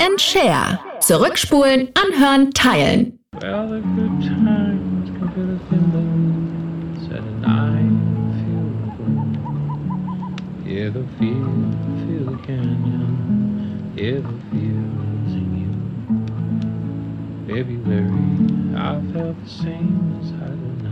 and Share. Zurückspulen, anhören, teilen. Well, the good times can feel the thin said and I feel the yeah, the feel the canyon, yeah, the feels in you. February, I felt the same as I did now.